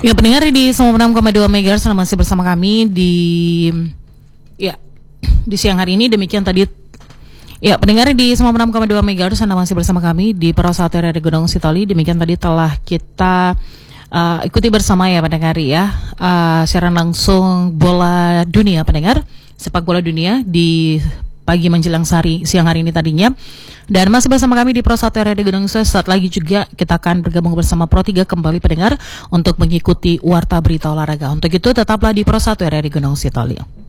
Ya, pendengar di 96,2 MHz masih bersama kami di siang hari ini. Demikian tadi. Ya, pendengar di 96,2 MHz Anda masih bersama kami di Persatu RRI Gunung Sitoli. Demikian tadi telah kita ikuti bersama ya pendengar ya, siaran langsung bola dunia pendengar, sepak bola dunia di pagi menjelang siang hari ini tadinya. Dan masih bersama kami di Persatu RRI Gunung Sitoli. Saat lagi juga kita akan bergabung bersama Pro 3 kembali pendengar untuk mengikuti warta berita olahraga. Untuk itu tetaplah di Persatu RRI Gunung Sitoli.